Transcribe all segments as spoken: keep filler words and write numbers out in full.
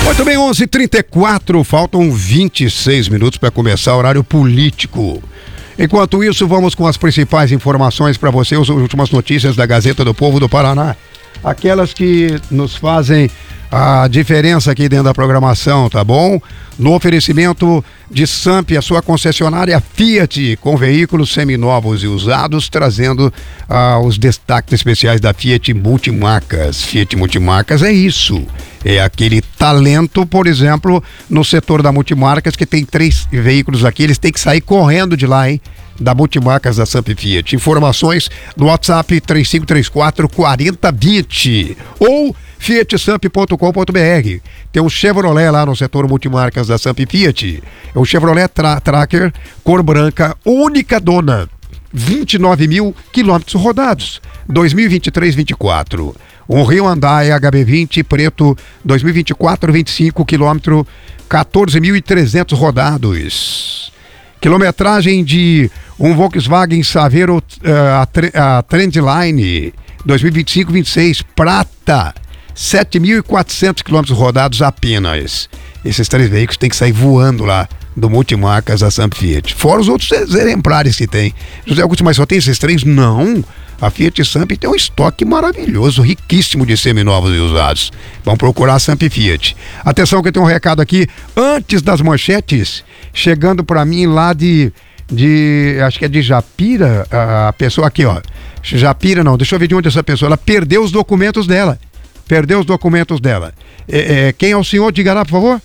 Muito bem, onze e trinta e quatro, faltam vinte e seis minutos para começar o horário político. Enquanto isso, vamos com as principais informações para você, as últimas notícias da Gazeta do Povo do Paraná. Aquelas que nos fazem a diferença aqui dentro da programação, tá bom? No oferecimento de Samp, a sua concessionária Fiat, com veículos seminovos e usados, trazendo ah, os destaques especiais da Fiat Multimarcas. Fiat Multimarcas é isso, é aquele talento, por exemplo, no setor da Multimarcas, que tem três veículos aqui, eles têm que sair correndo de lá, hein? Da Multimarcas da Samp Fiat. Informações no WhatsApp três cinco três quatro, quatro zero dois zero ou fiat samp ponto com ponto b r. Tem um Chevrolet lá no setor Multimarcas da Samp Fiat. É um Chevrolet tra- Tracker, cor branca, única dona. vinte e nove mil quilômetros rodados. dois mil e vinte e três, vinte e quatro. Um Hyundai H B vinte preto, dois mil e vinte e quatro, vinte e cinco quilômetros, quatorze mil e trezentos rodados. Quilometragem de um Volkswagen Saveiro uh, a, tre- a Trendline dois mil e vinte e cinco, vinte e seis prata, sete mil e quatrocentos quilômetros rodados apenas. Esses três veículos têm que sair voando lá do Multimarcas da Samp Fiat. Fora os outros exemplares que tem. José Augusto, mas só tem esses três? Não. A Fiat Samp tem um estoque maravilhoso, riquíssimo de seminovos e usados. Vamos procurar a Samp Fiat. Atenção que eu tenho um recado aqui, antes das manchetes, chegando para mim lá de, de, acho que é de Japira, a pessoa aqui, ó. Japira não, deixa eu ver de onde é essa pessoa. Ela perdeu os documentos dela. Perdeu os documentos dela. É, é, quem é o senhor? Diga lá, por favor.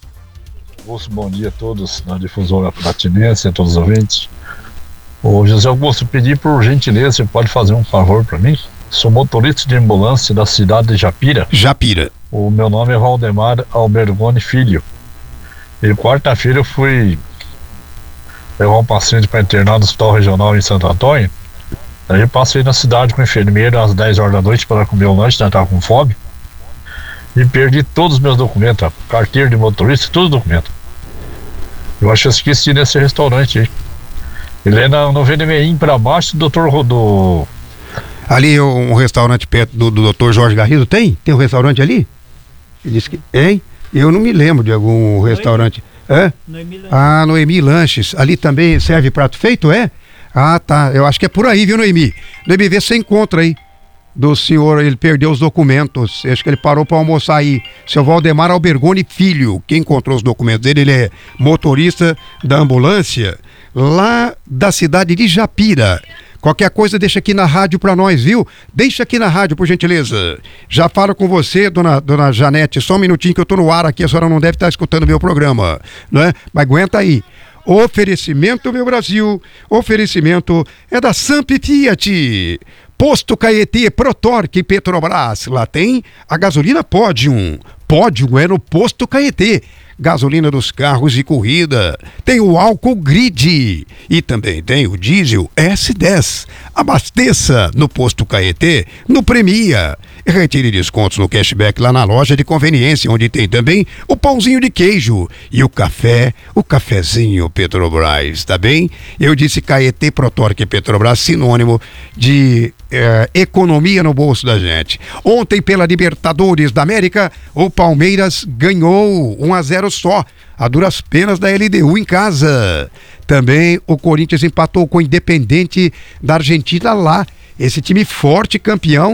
Bom dia a todos na difusora Platinense, a todos os ouvintes. Ô José Augusto, pedir por gentileza, você pode fazer um favor para mim? Sou motorista de ambulância da cidade de Japira. Japira. O meu nome é Valdemar Albergoni Filho. E quarta-feira eu fui levar um paciente para internar no Hospital Regional em Santo Antônio. Aí eu passei na cidade com o enfermeiro às dez horas da noite para comer o lanche, né? Tava com fome. E perdi todos os meus documentos, a carteira de motorista, todos os documentos. Eu acho que eu esqueci nesse restaurante aí. Ele é na, no V D M I para baixo do doutor Rodô. Ali um restaurante perto do, do doutor Jorge Garrido, tem? Tem um restaurante ali? Ele disse que tem. Eu não me lembro de algum restaurante. É? Noemi Ah, Noemi Lanches. Ali também serve prato feito, é? Ah, tá. Eu acho que é por aí, viu, Noemi? Noemi, vê se você encontra aí do senhor, ele perdeu os documentos. Acho que ele parou para almoçar aí. Seu Valdemar Albergoni Filho. Quem encontrou os documentos dele, ele é motorista da ambulância lá da cidade de Japira. Qualquer coisa deixa aqui na rádio pra nós, viu? Deixa aqui na rádio, por gentileza. Já falo com você, dona, dona Janete, só um minutinho que eu tô no ar aqui, a senhora não deve estar escutando meu programa, não é? Mas aguenta aí. Oferecimento, meu Brasil, oferecimento é da Samp Fiat. Posto Caetê, Protorque, Petrobras. Lá tem a gasolina Podium. Podium é no Posto Caetê. Gasolina dos carros de corrida. Tem o álcool Grid. E também tem o diesel S dez. Abasteça no Posto Caetê, no Premia. Retire descontos no cashback lá na loja de conveniência, onde tem também o pãozinho de queijo e o café, o cafezinho Petrobras, tá bem? Eu disse Caetê, Protorque, Petrobras, sinônimo de eh, economia no bolso da gente. Ontem, pela Libertadores da América, o Palmeiras ganhou um a zero só, a duras penas da L D U em casa. Também o Corinthians empatou com o Independente da Argentina lá. Esse time forte, campeão